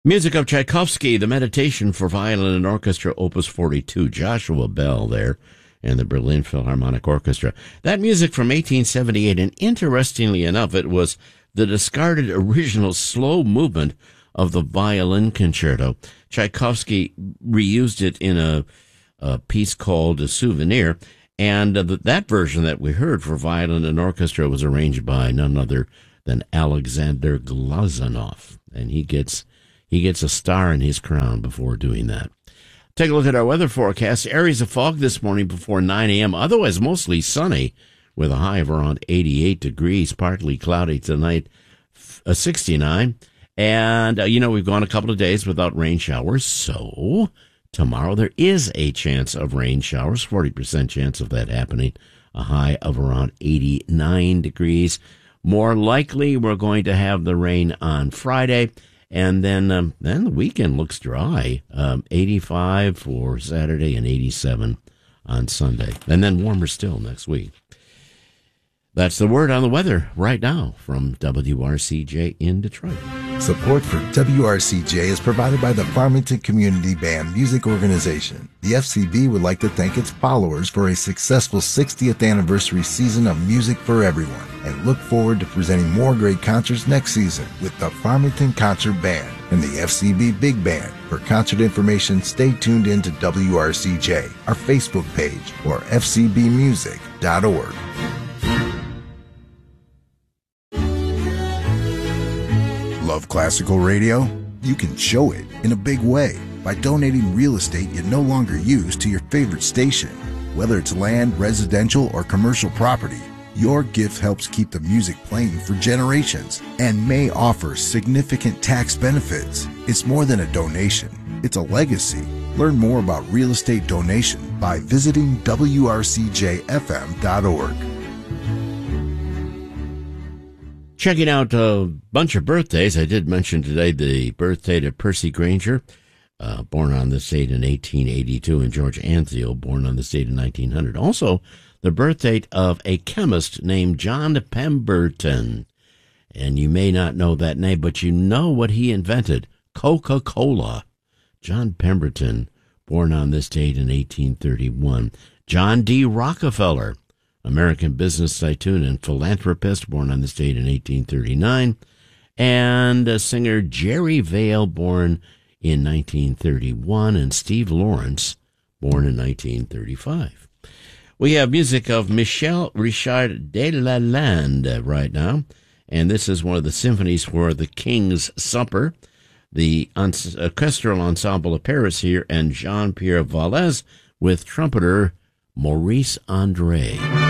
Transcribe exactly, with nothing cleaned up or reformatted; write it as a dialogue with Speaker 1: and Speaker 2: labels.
Speaker 1: Music of Tchaikovsky, The Meditation for Violin and Orchestra, Opus forty-two, Joshua Bell there, and the Berlin Philharmonic Orchestra. That music from eighteen seventy-eight, and interestingly enough, it was the discarded original slow movement of the violin concerto. Tchaikovsky reused it in a, a piece called A Souvenir, and uh, that version that we heard for violin and orchestra was arranged by none other than Alexander Glazunov, and he gets he gets a star in his crown before doing that. Take a look at our weather forecast. Areas of fog this morning before nine a.m., otherwise mostly sunny with a high of around eighty-eight degrees, partly cloudy tonight, uh, sixty-nine. And, uh, you know, we've gone a couple of days without rain showers, so tomorrow there is a chance of rain showers, forty percent chance of that happening, a high of around eighty-nine degrees. More likely we're going to have the rain on Friday. And then um, then the weekend looks dry, um, eighty-five for Saturday and eighty-seven on Sunday. And then warmer still next week. That's the word on the weather right now from W R C J in Detroit.
Speaker 2: Support for W R C J is provided by the Farmington Community Band Music Organization. The F C B would like to thank its followers for a successful sixtieth anniversary season of music for everyone, and look forward to presenting more great concerts next season with the Farmington Concert Band and the F C B Big Band. For concert information, stay tuned in to W R C J, our Facebook page, or f c b music dot org. Love classical radio? You can show it in a big way by donating real estate you no longer use to your favorite station. Whether it's land, residential, or commercial property, your gift helps keep the music playing for generations and may offer significant tax benefits. It's more than a donation. It's a legacy. Learn more about real estate donation by visiting w r c j f m dot org.
Speaker 1: Checking out a bunch of birthdays. I did mention today the birthday to Percy Granger, uh, born on this date in eighteen eighty-two, and George Antheil, born on this date in nineteen hundred. Also, the birth date of a chemist named John Pemberton. And you may not know that name, but you know what he invented, Coca-Cola. John Pemberton, born on this date in eighteen thirty-one. John D. Rockefeller, American business tycoon and philanthropist, born on this date in eighteen thirty-nine, and uh, singer Jerry Vale, born in nineteen thirty-one, and Steve Lawrence, born in nineteen thirty-five. We have music of Michel Richard Delalande right now, and this is one of the symphonies for the King's Supper. The Orchestral Ensemble of Paris here, and Jean-Pierre Valles with trumpeter Maurice André.